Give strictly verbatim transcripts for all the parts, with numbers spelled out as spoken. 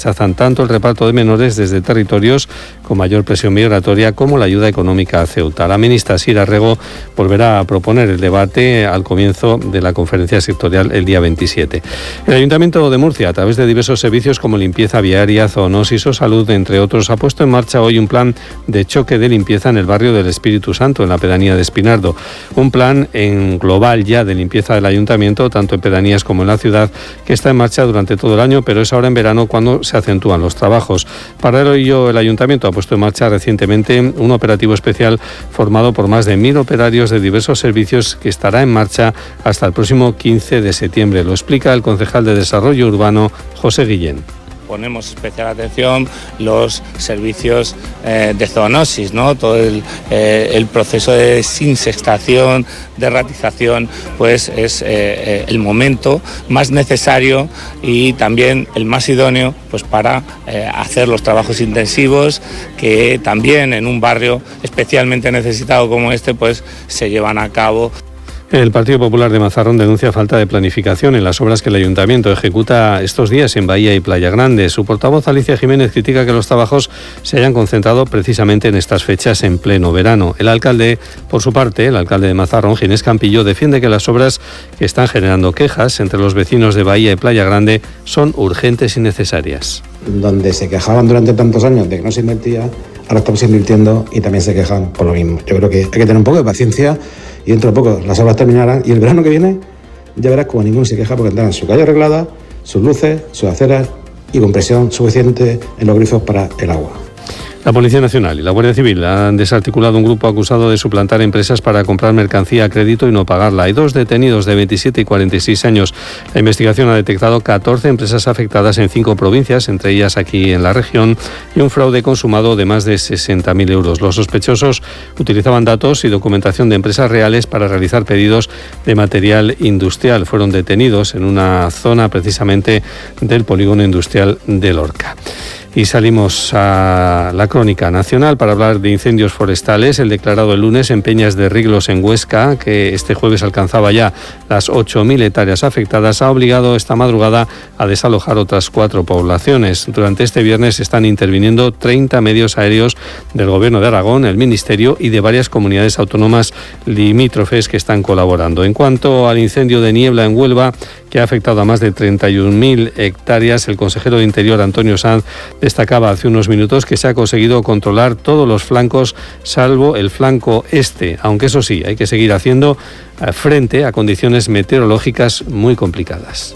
rechazan tanto el reparto de menores desde territorios con mayor presión migratoria como la ayuda económica a Ceuta. La ministra Sira Rego volverá a proponer el debate al comienzo de la conferencia sectorial el día veintisiete. El Ayuntamiento de Murcia, a través de diversos servicios como limpieza viaria, zoonosis o salud, entre otros, ha puesto en marcha hoy un plan de choque de limpieza en el barrio del Espíritu Santo, en la pedanía de Espinardo. Un plan en global ya de limpieza del Ayuntamiento, tanto en pedanías como en la ciudad, que está en marcha durante todo el año, pero es ahora en verano cuando se acentúan los trabajos. Para ello, el Ayuntamiento ha puesto en marcha recientemente un operativo especial formado por más de mil operarios de diversos servicios que estará en marcha hasta el próximo quince de septiembre. Lo explica el concejal de Desarrollo Urbano, José Guillén. Ponemos especial atención los servicios eh, de zoonosis, ¿no? Todo el, eh, el proceso de desinsectación, de ratización, pues es eh, eh, el momento más necesario y también el más idóneo, pues para eh, hacer los trabajos intensivos que también en un barrio especialmente necesitado como este, pues se llevan a cabo. El Partido Popular de Mazarrón denuncia falta de planificación en las obras que el Ayuntamiento ejecuta estos días en Bahía y Playa Grande. Su portavoz, Alicia Jiménez, critica que los trabajos se hayan concentrado precisamente en estas fechas en pleno verano. El alcalde, por su parte, el alcalde de Mazarrón, Ginés Campillo, defiende que las obras que están generando quejas entre los vecinos de Bahía y Playa Grande son urgentes y necesarias. Donde se quejaban durante tantos años de que no se invertía, ahora estamos invirtiendo y también se quejan por lo mismo. Yo creo que hay que tener un poco de paciencia y dentro de poco las obras terminarán y el verano que viene ya verás como ninguno se queja porque tendrán su calle arreglada, sus luces, sus aceras y con presión suficiente en los grifos para el agua. La Policía Nacional y la Guardia Civil han desarticulado un grupo acusado de suplantar empresas para comprar mercancía a crédito y no pagarla. Hay dos detenidos de veintisiete y cuarenta y seis años. La investigación ha detectado catorce empresas afectadas en cinco provincias, entre ellas aquí en la región, y un fraude consumado de más de sesenta mil euros. Los sospechosos utilizaban datos y documentación de empresas reales para realizar pedidos de material industrial. Fueron detenidos en una zona precisamente del polígono industrial de Lorca. Y salimos a la crónica nacional para hablar de incendios forestales. El declarado el lunes en Peñas de Riglos, en Huesca, que este jueves alcanzaba ya las ocho mil hectáreas afectadas, ha obligado esta madrugada a desalojar otras cuatro poblaciones. Durante este viernes están interviniendo treinta medios aéreos del Gobierno de Aragón, el Ministerio y de varias comunidades autónomas limítrofes que están colaborando. En cuanto al incendio de niebla en Huelva, que ha afectado a más de treinta y un mil hectáreas, el consejero de Interior, Antonio Sanz, destacaba hace unos minutos que se ha conseguido controlar todos los flancos, salvo el flanco este, aunque eso sí, hay que seguir haciendo frente a condiciones meteorológicas muy complicadas.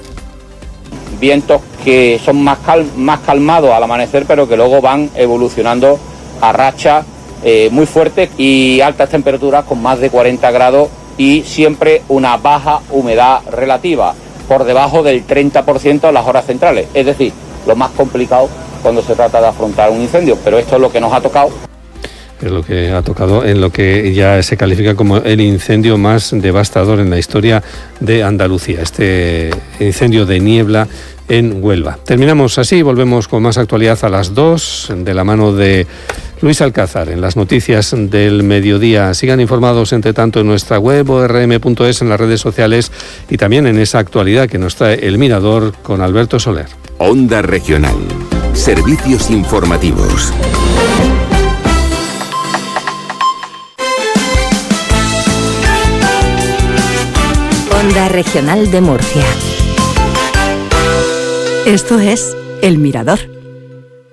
Vientos que son más, cal, más calmados al amanecer, pero que luego van evolucionando a rachas eh, muy fuertes y altas temperaturas con más de cuarenta grados y siempre una baja humedad relativa, por debajo del treinta por ciento en las horas centrales, es decir, lo más complicado cuando se trata de afrontar un incendio, pero esto es lo que nos ha tocado. Es lo que ha tocado en lo que ya se califica como el incendio más devastador en la historia de Andalucía, este incendio de niebla en Huelva. Terminamos así, volvemos con más actualidad a las dos, de la mano de Luis Alcázar, en las noticias del mediodía. Sigan informados, entre tanto, en nuestra web o erre eme punto es, en las redes sociales y también en esa actualidad que nos trae El Mirador con Alberto Soler. Onda Regional. Servicios informativos. Onda Regional de Murcia. Esto es El Mirador.